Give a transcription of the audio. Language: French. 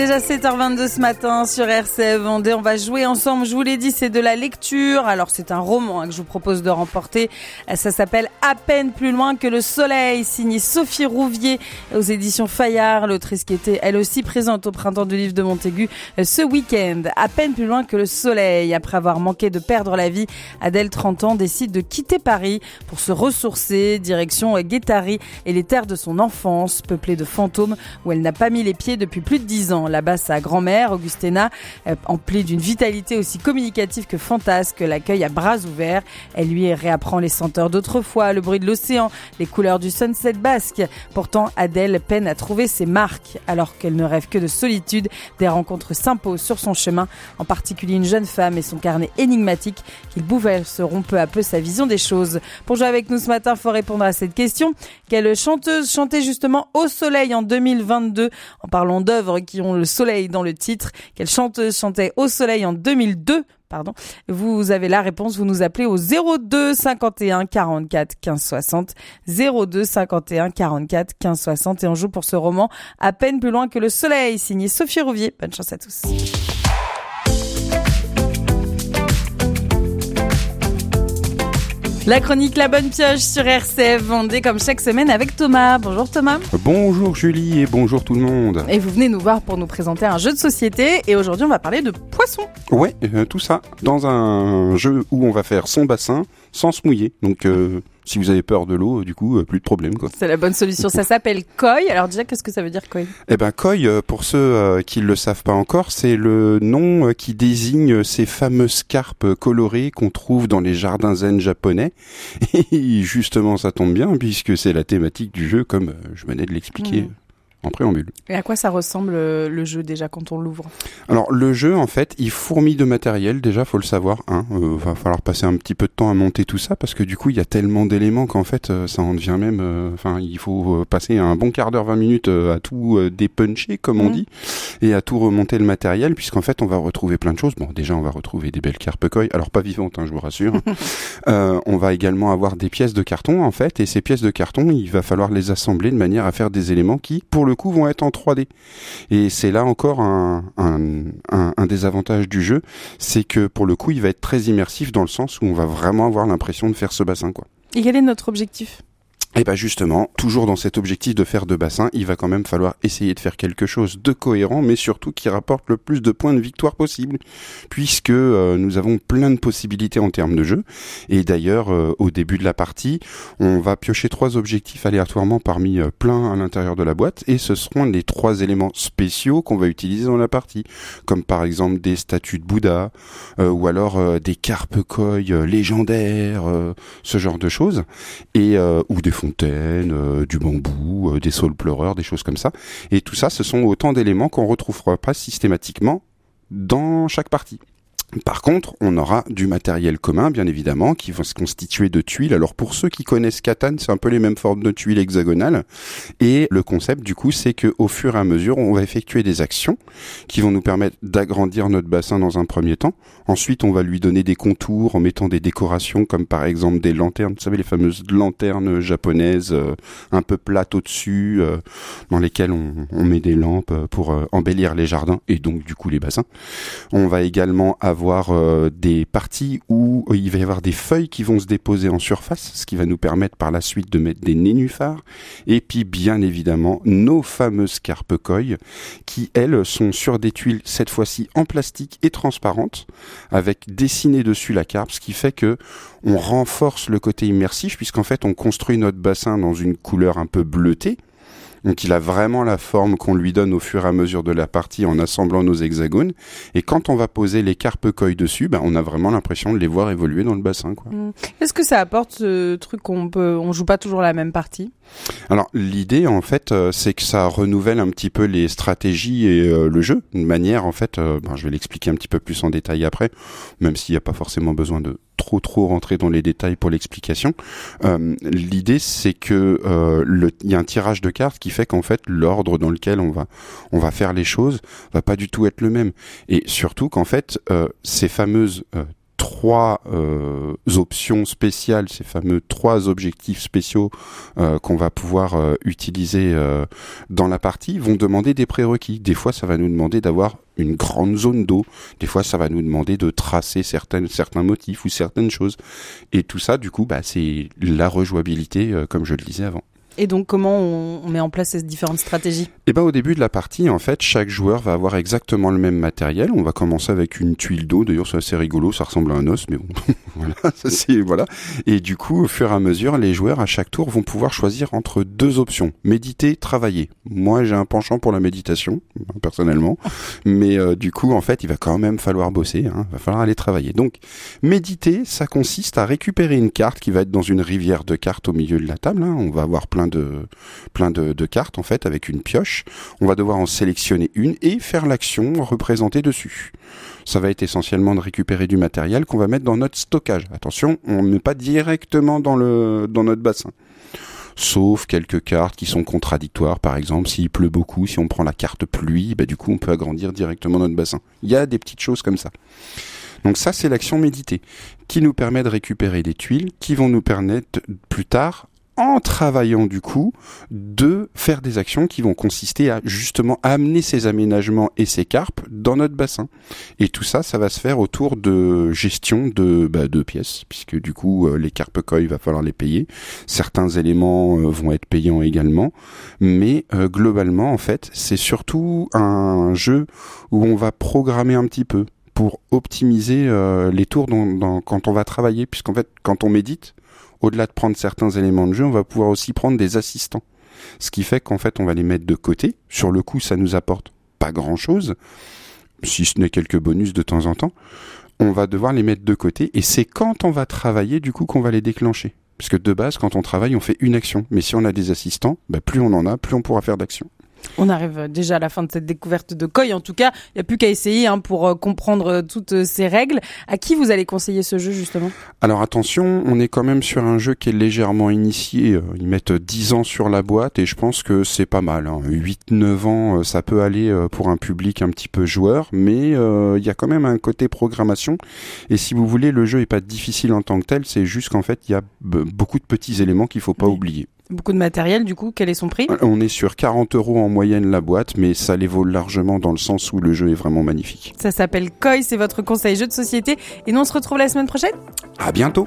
Déjà 7h22 ce matin sur RCF Vendée, on va jouer ensemble, je vous l'ai dit, c'est de la lecture. Alors c'est un roman que je vous propose de remporter, ça s'appelle À peine plus loin que le soleil, signé Sophie Rouvier aux éditions Fayard, l'autrice qui était elle aussi présente au Printemps du Livre de Montaigu ce week-end. À peine plus loin que le soleil, après avoir manqué de perdre la vie, Adèle, 30 ans, décide de quitter Paris pour se ressourcer, direction Guétari et les terres de son enfance, peuplées de fantômes où elle n'a pas mis les pieds depuis plus de 10 ans. Là-bas, sa grand-mère, Augustina, emplie d'une vitalité aussi communicative que fantasque, l'accueille à bras ouverts. Elle lui réapprend les senteurs d'autrefois, le bruit de l'océan, les couleurs du sunset basque. Pourtant, Adèle peine à trouver ses marques, alors qu'elle ne rêve que de solitude. Des rencontres s'imposent sur son chemin, en particulier une jeune femme et son carnet énigmatique qui bouleverseront peu à peu sa vision des choses. Pour jouer avec nous ce matin, il faut répondre à cette question. Quelle chanteuse chantait justement Au soleil en 2022, en parlant d'œuvres qui ont le soleil dans le titre? Quelle chanteuse chantait Au soleil en 2002? Vous avez la réponse, vous nous appelez au 02 51 44 15 60, 02 51 44 15 60 et on joue pour ce roman À peine plus loin que le soleil, signé Sophie Rouvier. Bonne chance à tous. La chronique La Bonne Pioche sur RCF Vendée, comme chaque semaine avec Thomas. Bonjour Thomas. Bonjour Julie et bonjour tout le monde. Et vous venez nous voir pour nous présenter un jeu de société et aujourd'hui on va parler de poissons. Ouais, tout ça dans un jeu où on va faire son bassin sans se mouiller. Donc si vous avez peur de l'eau, du coup, plus de problème, quoi. C'est la bonne solution. Ça s'appelle koi. Alors déjà, qu'est-ce que ça veut dire koi? Eh ben, koi, pour ceux qui le savent pas encore, c'est le nom qui désigne ces fameuses carpes colorées qu'on trouve dans les jardins zen japonais. Et justement, ça tombe bien puisque c'est la thématique du jeu, comme je venais de l'expliquer. En préambule. Et à quoi ça ressemble le jeu déjà quand on l'ouvre? Alors le jeu en fait il fourmille de matériel, déjà faut le savoir, va falloir passer un petit peu de temps à monter tout ça parce que du coup il y a tellement d'éléments qu'en fait ça en devient même, il faut passer un bon quart d'heure, 20 minutes à tout dépuncher comme on dit et à tout remonter le matériel puisqu'en fait on va retrouver plein de choses. Bon déjà on va retrouver des belles carpes koi, alors pas vivantes je vous rassure. On va également avoir des pièces de carton en fait et ces pièces de carton il va falloir les assembler de manière à faire des éléments qui pour le coup vont être en 3D. Et c'est là encore un des avantages du jeu, c'est que pour le coup, il va être très immersif dans le sens où on va vraiment avoir l'impression de faire ce bassin, quoi. Et quel est notre objectif? Et ben justement, toujours dans cet objectif de faire 2 bassins, il va quand même falloir essayer de faire quelque chose de cohérent, mais surtout qui rapporte le plus de points de victoire possible, puisque nous avons plein de possibilités en termes de jeu. Et d'ailleurs, au début de la partie, on va piocher 3 objectifs aléatoirement parmi plein à l'intérieur de la boîte, et ce seront les 3 éléments spéciaux qu'on va utiliser dans la partie, comme par exemple des statues de Bouddha, ou alors des carpes koi légendaires, ce genre de choses, et ou des fontaines, du bambou, des saules pleureurs, des choses comme ça. Et tout ça, ce sont autant d'éléments qu'on retrouvera pas systématiquement dans chaque partie. Par contre, on aura du matériel commun, bien évidemment, qui va se constituer de tuiles. Alors pour ceux qui connaissent Catan, c'est un peu les mêmes formes de tuiles hexagonales. Et le concept, du coup, c'est que au fur et à mesure, on va effectuer des actions qui vont nous permettre d'agrandir notre bassin dans un premier temps. Ensuite, on va lui donner des contours en mettant des décorations, comme par exemple des lanternes. Vous savez, les fameuses lanternes japonaises, un peu plates au-dessus, dans lesquelles on met des lampes pour embellir les jardins et donc du coup les bassins. On va également avoir des parties où il va y avoir des feuilles qui vont se déposer en surface, ce qui va nous permettre par la suite de mettre des nénuphars, et puis bien évidemment nos fameuses carpes koi qui elles sont sur des tuiles cette fois-ci en plastique et transparentes avec dessiné dessus la carpe, ce qui fait que on renforce le côté immersif puisqu'en fait on construit notre bassin dans une couleur un peu bleutée. Donc il a vraiment la forme qu'on lui donne au fur et à mesure de la partie en assemblant nos hexagones. Et quand on va poser les carpes koi dessus, on a vraiment l'impression de les voir évoluer dans le bassin, quoi. Est-ce que ça apporte ce truc on joue pas toujours la même partie? Alors l'idée en fait c'est que ça renouvelle un petit peu les stratégies et le jeu, une manière en fait, je vais l'expliquer un petit peu plus en détail après, même s'il n'y a pas forcément besoin de trop rentrer dans les détails pour l'explication. L'idée c'est que il y a un tirage de cartes qui fait qu'en fait l'ordre dans lequel on va faire les choses va pas du tout être le même, et surtout qu'en fait ces fameuses 3 options spéciales, ces fameux 3 objectifs spéciaux qu'on va pouvoir utiliser dans la partie, vont demander des prérequis. Des fois, ça va nous demander d'avoir une grande zone d'eau. Des fois, ça va nous demander de tracer certains motifs ou certaines choses. Et tout ça, du coup, c'est la rejouabilité, comme je le disais avant. Et donc, comment on met en place ces différentes stratégies ? Au début de la partie, en fait, chaque joueur va avoir exactement le même matériel. On va commencer avec une tuile d'eau. D'ailleurs, c'est assez rigolo, ça ressemble à un os, mais bon, voilà. Et du coup, au fur et à mesure, les joueurs, à chaque tour, vont pouvoir choisir entre 2 options. Méditer, travailler. Moi, j'ai un penchant pour la méditation, personnellement. Mais du coup, en fait, il va quand même falloir bosser, hein. Il va falloir aller travailler. Donc, méditer, ça consiste à récupérer une carte qui va être dans une rivière de cartes au milieu de la table, hein. On va avoir plein de cartes, en fait, avec une pioche. On va devoir en sélectionner une et faire l'action représentée dessus. Ça va être essentiellement de récupérer du matériel qu'on va mettre dans notre stockage. Attention, on ne met pas directement dans notre bassin. Sauf quelques cartes qui sont contradictoires. Par exemple, s'il pleut beaucoup, si on prend la carte pluie, du coup, on peut agrandir directement notre bassin. Il y a des petites choses comme ça. Donc ça, c'est l'action méditer, qui nous permet de récupérer des tuiles, qui vont nous permettre plus tard, en travaillant du coup, de faire des actions qui vont consister à justement amener ces aménagements et ces carpes dans notre bassin. Et tout ça, ça va se faire autour de gestion de pièces, puisque du coup, les carpes koi, il va falloir les payer. Certains éléments vont être payants également. Mais globalement, en fait, c'est surtout un jeu où on va programmer un petit peu pour optimiser les tours quand on va travailler, puisqu'en fait, quand on médite, au-delà de prendre certains éléments de jeu, on va pouvoir aussi prendre des assistants. Ce qui fait qu'en fait, on va les mettre de côté. Sur le coup, ça nous apporte pas grand-chose, si ce n'est quelques bonus de temps en temps. On va devoir les mettre de côté et c'est quand on va travailler, du coup, qu'on va les déclencher. Parce que de base, quand on travaille, on fait une action. Mais si on a des assistants, plus on en a, plus on pourra faire d'actions. On arrive déjà à la fin de cette découverte de Koi. En tout cas, il n'y a plus qu'à essayer pour comprendre toutes ces règles. À qui vous allez conseiller ce jeu, justement ? Alors attention, on est quand même sur un jeu qui est légèrement initié. Ils mettent 10 ans sur la boîte et je pense que c'est pas mal. 8-9 ans, ça peut aller pour un public un petit peu joueur, mais il y a quand même un côté programmation. Et si vous voulez, le jeu est pas difficile en tant que tel, c'est juste qu'en fait, il y a beaucoup de petits éléments qu'il faut pas oublier. Beaucoup de matériel, du coup, quel est son prix ? On est sur 40 € en moyenne la boîte, mais ça les vaut largement dans le sens où le jeu est vraiment magnifique. Ça s'appelle Koi, c'est votre conseil jeu de société. Et nous, on se retrouve la semaine prochaine ? À bientôt !